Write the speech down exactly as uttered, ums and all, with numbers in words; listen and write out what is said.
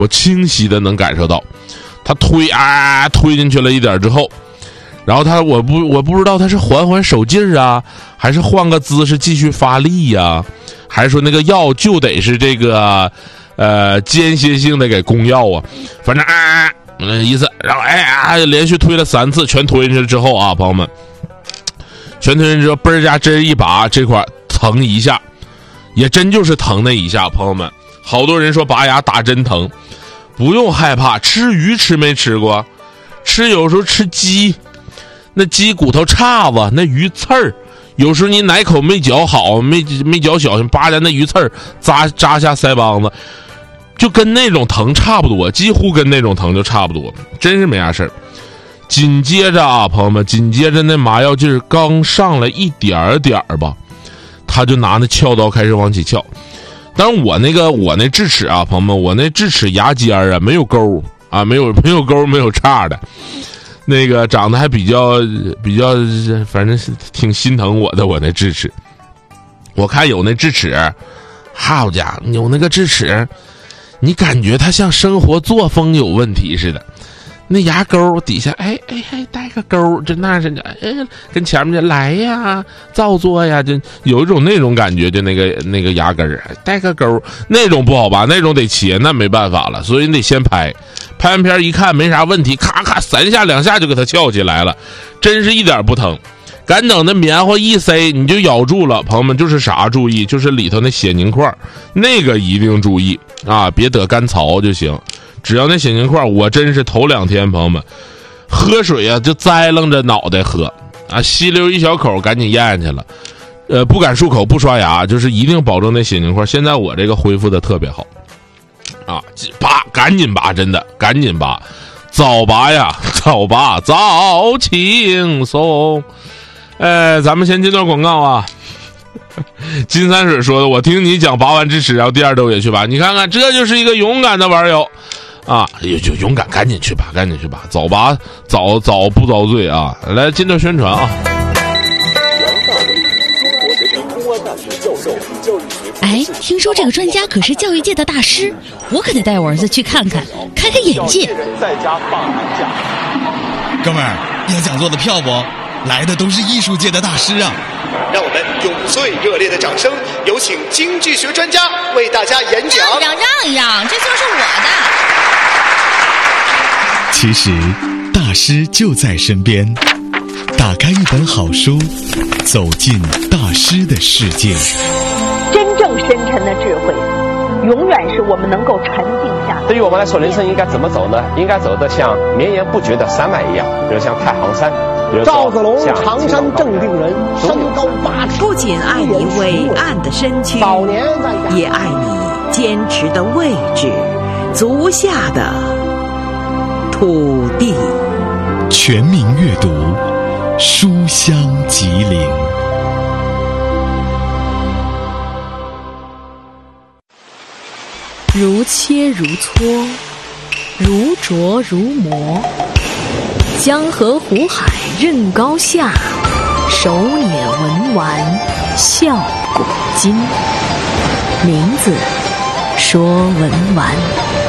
我清晰的能感受到，他推啊推进去了一点之后，然后他我不我不知道他是缓缓手劲儿啊，还是换个姿势继续发力呀、啊，还是说那个药就得是这个呃间歇性的给攻药啊，反正啊嗯意思，然后哎啊连续推了三次，全推进去之后啊，朋友们，全推进去之后，嘣儿加针一拔，这块疼一下，也真就是疼那一下，朋友们，好多人说拔牙打针疼，不用害怕，吃鱼吃没吃过？吃有时候吃鸡。那鸡骨头叉子，那鱼刺儿，有时候你奶口没嚼好，没没嚼小心，扒着那鱼刺儿扎扎下腮帮子，就跟那种疼差不多，几乎跟那种疼就差不多，真是没啥事儿。紧接着啊，朋友们，紧接着那麻药劲儿刚上来一点点儿吧，他就拿那撬刀开始往起撬。当然我那个我那智齿啊，朋友们，我那智齿牙尖啊没有沟啊，没有没有沟没有叉的。那个长得还比较比较，反正是挺心疼我的。我那智齿，我看有那智齿，好家伙，有那个智齿，你感觉它像生活作风有问题似的。那牙沟底下，哎哎哎，带个沟，就那是哎，跟前面就来呀，照做呀，就有一种那种感觉，就那个那个牙根儿带个沟，那种不好吧？那种得切，那没办法了，所以你得先拍。拍完片一看没啥问题，咔咔三下两下就给它撬起来了，真是一点不疼。赶等那棉花一塞，你就咬住了。朋友们，就是啥注意？就是里头那血凝块，那个一定注意啊，别得干槽就行。只要那血凝块，我真是头两天，朋友们，喝水啊就栽楞着脑袋喝啊，吸溜一小口赶紧咽下去了。呃，不敢漱口，不刷牙，就是一定保证那血凝块。现在我这个恢复的特别好。啊，拔，赶紧拔，真的，赶紧拔，早拔呀，早拔，早轻松。哎，咱们先进段广告啊。金三水说的，我听你讲拔完智齿，然后第二周也去拔，你看看，这就是一个勇敢的网友啊，也就勇敢，赶紧去拔，赶紧去拔，早拔早早不遭罪啊！来，进段宣传啊。 哎，听说这个专家可是教育界的大师，我可得带我儿子去看看，开开眼界。 在家放寒假，哥们儿，要讲座的票不？来的都是艺术界的大师啊！ 让我们用最热烈的掌声，有请经济学专家为大家演讲。 让一让，让一让，这就是我的。其实，大师就在身边。打开一本好书，走进大师的世界。 真正深沉的智慧，永远是我们能够沉静下来。 对于我们来说，人生应该怎么走呢？应该走得像绵延不绝的山脉一样，比如像太行山。 赵子龙，常山正定人，身高八尺， 不仅爱你伟岸的身躯， 早年也爱你坚持的位置，足下的土地。 全民阅读，书香吉林。 如切如磋，如琢如磨，江河湖海任高下，手捻文玩笑古今。名字说文玩。